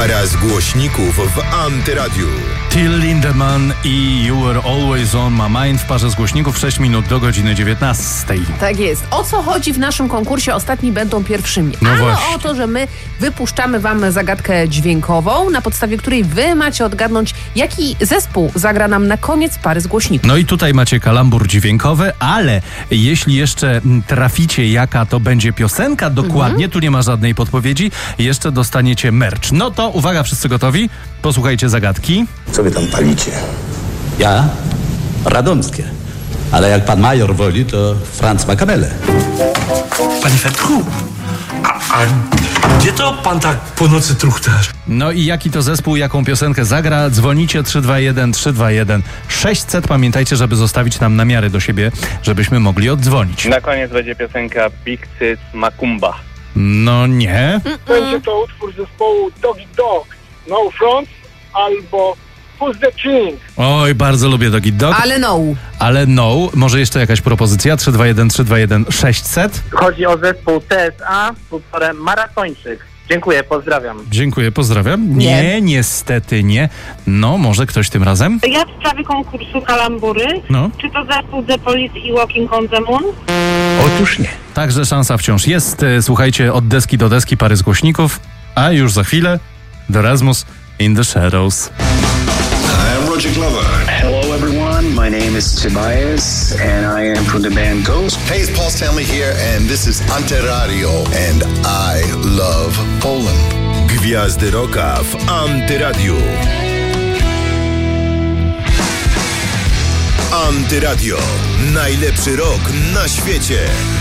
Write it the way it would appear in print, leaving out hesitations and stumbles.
Para z głośników w Antyradiu. Till Lindemann i You Were Always On My Mind w parze z głośników 6 minut do godziny 19. Tak jest. O co chodzi w naszym konkursie? Ostatni będą pierwszymi. No Ano właśnie. o to, że my wypuszczamy wam zagadkę dźwiękową, na podstawie której wy macie odgadnąć, jaki zespół zagra nam na koniec pary z głośników. No i tutaj macie kalambur dźwiękowy, ale jeśli jeszcze traficie, jaka to będzie piosenka dokładnie, tu nie ma żadnej podpowiedzi, jeszcze dostaniecie merch. No to uwaga, wszyscy gotowi? Posłuchajcie zagadki. Co wy tam palicie? Ja? Radomskie. Ale jak pan major woli, to Franz Makabele. Panie Fertku, a gdzie to pan tak po nocy truchtasz? No i jaki to zespół, jaką piosenkę zagra? Dzwonicie 321 321 600. Pamiętajcie, żeby zostawić nam namiary do siebie, żebyśmy mogli oddzwonić. Na koniec będzie piosenka Big Sis Macumba. No nie. Będzie to utwór zespołu Doggy Dog, No Front albo Who's the King. Oj, bardzo lubię Doggy Dog, Ale no. Może jeszcze jakaś propozycja? 321 321 600. Chodzi o zespół TSA z utworem Maratończyk. Dziękuję, pozdrawiam. Dziękuję, pozdrawiam. Nie, niestety nie. No, może ktoś tym razem? Ja w sprawie konkursu Kalambury. No. Czy to zespół The Police i Walking on the Moon? Otóż nie. Także szansa wciąż jest. Słuchajcie, od deski do deski pary z głośników, a już za chwilę The Rasmus in the Shadows. I'm Roger Glover. Hello everyone, my name is Tobias and I am from the band Ghost. Hey, it's Paul Stanley here and this is Antyradio and I love Poland. Gwiazdy rocka w Antyradiu. Antyradio. Najlepszy rock na świecie.